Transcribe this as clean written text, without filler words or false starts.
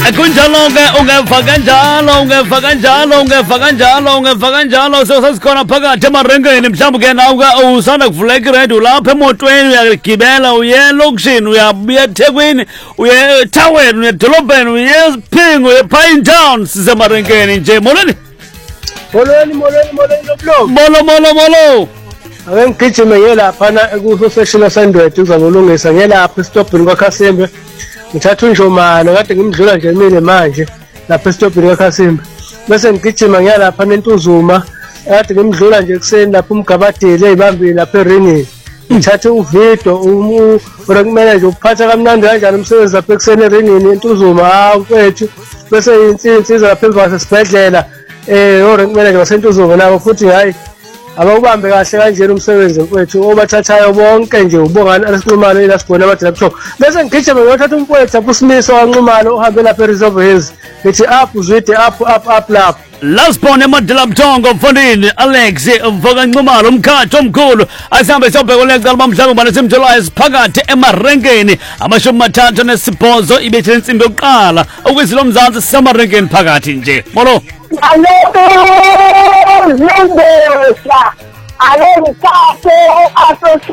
kunjalo ke ungeva kanjalo sesikhona phakathi emarengeni mhlawumbi ke nawe ke usanda kuvula igrade ulapha emotweni uyagibela uye elokishini uyabuya eThekwini uye eTaweni uye edolobheni uye ePhingo uye ePine Town sisemarengeni nje molweni molo ake ngigijime ngelapha kuso session sandwethu uzangolungisa ngelapha estopini kwaKhasimbe ngithatha unjomana kade ngimdlula nje mina manje lapha estopini kwaKhasimbe bese ngigijima ngelapha neNtuzuma kade ngimdlula nje kuseni lapha umgabadeli ezibambile lapha eringini ngithatha uvido kumele nje uphatha kamnandi kanjani umsebenzi lapha ekuseni eringini eNtuzuma kwethu bese insizwa lapha emva sesibhedlela orank manager waseNtuzuma nabo futhi hayi abawubambe kahle kanjena umsebenzi wethu obathathayo bonke nje ubongani asinxumalo elasibona abadirector bese ngigijima ngiyothatha umfowethu lapho uSimiso wanxumalo uhambe lapha eReserve Hills ngithi up uzwide up lapho lasibona eMadela Mthongo mfondini Alex mfoka nxumalo umkhathi omkhulu asihambe siyobheka ulecala bamhlanga ubani simtholayo siphakathi emarengeni amashumi 38 ibethe insimbi yokuqala okwizilo mzansi sisemarengeni phakathi nje molo Alo,